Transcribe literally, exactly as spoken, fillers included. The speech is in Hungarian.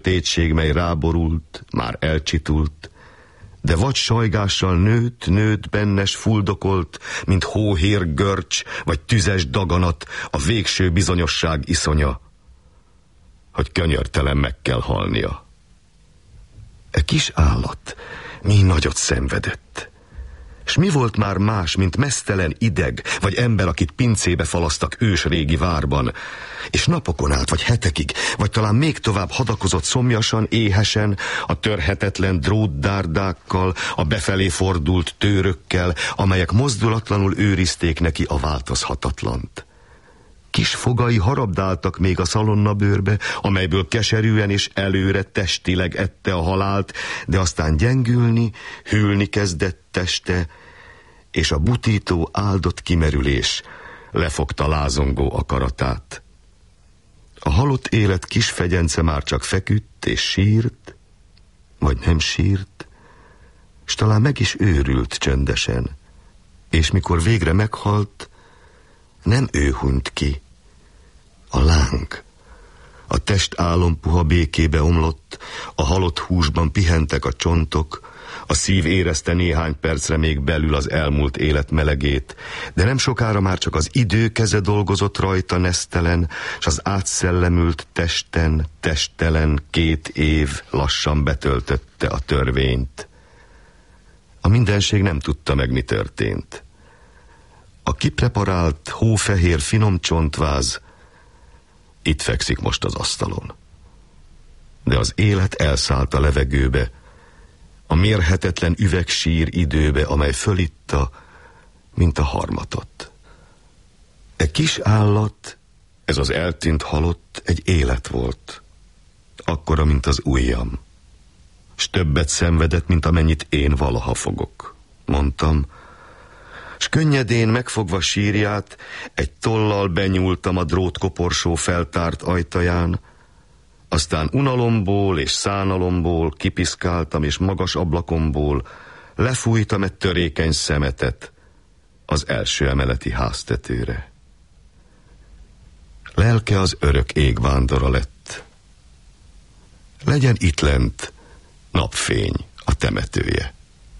tétség, mely ráborult, már elcsitult, de vagy sajgással nőtt, nőtt bennes fuldokolt, mint hóhér görcs, vagy tüzes daganat, a végső bizonyosság iszonya, hogy könyörtelen meg kell halnia. E kis állat mi nagyot szenvedett, s mi volt már más, mint meztelen ideg, vagy ember, akit pincébe falasztak ős régi várban, és napokon át, vagy hetekig, vagy talán még tovább hadakozott szomjasan, éhesen, a törhetetlen drótdárdákkal, a befelé fordult tőrökkel, amelyek mozdulatlanul őrizték neki a változhatatlant. Kis fogai harabdáltak még a szalonnabőrbe, amelyből keserűen és előre testileg ette a halált, de aztán gyengülni, hűlni kezdett teste, és a butító áldott kimerülés lefogta lázongó akaratát. A halott élet kis fegyence már csak feküdt és sírt, vagy nem sírt, s talán meg is őrült csöndesen, és mikor végre meghalt, nem ő hunyt ki, a láng. A test álompuha békébe omlott, a halott húsban pihentek a csontok, a szív érezte néhány percre még belül az elmúlt élet melegét, de nem sokára már csak az idő keze dolgozott rajta nesztelen, s az átszellemült testen, testtelen két év lassan betöltötte a törvényt. A mindenség nem tudta meg, mi történt. A kipreparált, hófehér finom csontváz itt fekszik most az asztalon. De az élet elszállt a levegőbe, a mérhetetlen üvegsír időbe, amely fölitta, mint a harmatot. E kis állat, ez az eltűnt halott, egy élet volt, akkora, mint az ujjam, s többet szenvedett, mint amennyit én valaha fogok, mondtam, s könnyedén megfogva sírját, egy tollal benyúltam a drótkoporsó feltárt ajtaján, aztán unalomból és szánalomból kipiszkáltam, és magas ablakomból lefújtam egy törékeny szemetet az első emeleti háztetőre. Lelke az örök ég vándora lett. Legyen itt lent napfény a temetője.